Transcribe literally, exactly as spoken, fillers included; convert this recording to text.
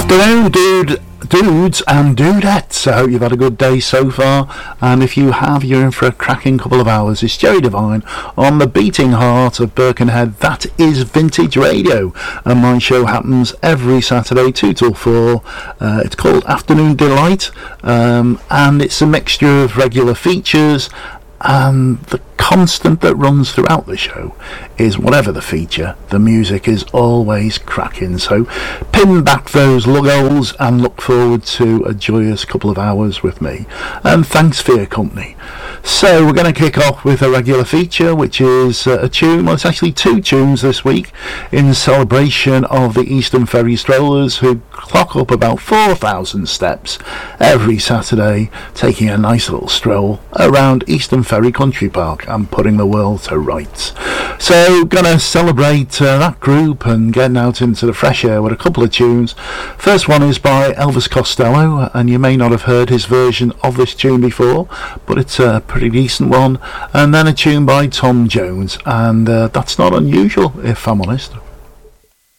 Afternoon, dude, dudes and dudettes. I hope you've had a good day so far, and if you have, you're in for a cracking couple of hours. It's Jerry Devine on the beating heart of Birkenhead. That is Vintage Radio, and my show happens every Saturday two till four. Uh, it's called Afternoon Delight, um, and it's a mixture of regular features, and the constant that runs throughout the show is whatever the feature, the music is always cracking. So pin back those lug holes and look forward to a joyous couple of hours with me, and thanks for your company. So we're going to kick off with a regular feature, which is uh, a tune, well, it's actually two tunes this week in celebration of the Eastern Ferry Strollers, who clock up about four thousand steps every Saturday, taking a nice little stroll around Eastern Ferry Country Park and putting the world to rights. So gonna celebrate uh, that group and getting out into the fresh air with a couple of tunes. First one is by Elvis Costello, and you may not have heard his version of this tune before, but it's a pretty decent one. And then a tune by Tom Jones, and uh, that's not unusual, if I'm honest.